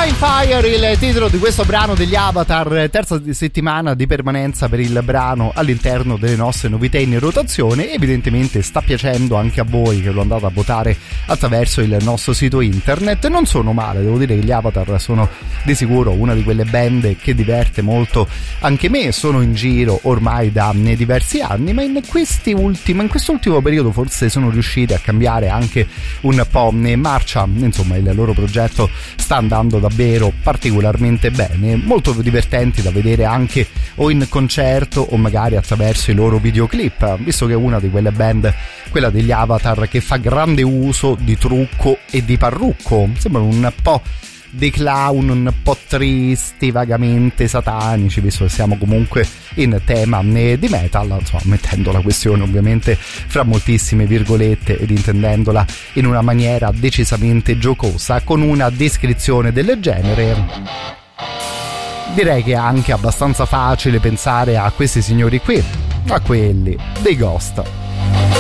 Flying Fire, il titolo di questo brano degli Avatar, terza settimana di permanenza per il brano all'interno delle nostre novità in rotazione. Evidentemente sta piacendo anche a voi che lo andate a votare attraverso il nostro sito internet. Non sono male, devo dire che gli Avatar sono di sicuro una di quelle band che diverte molto anche me. Sono in giro ormai da diversi anni, ma in quest'ultimo periodo forse sono riusciti a cambiare anche un po' marcia. Insomma, il loro progetto sta andando davvero particolarmente bene, molto divertenti da vedere anche o in concerto o magari attraverso i loro videoclip, visto che è una di quelle band, quella degli Avatar, che fa grande uso di trucco e di parrucco. Sembrano un po' dei clown un po' tristi, vagamente satanici, visto che siamo comunque in tema di metal, insomma, mettendo la questione ovviamente fra moltissime virgolette ed intendendola in una maniera decisamente giocosa. Con una descrizione del genere direi che è anche abbastanza facile pensare a questi signori qui, a quelli dei Ghost.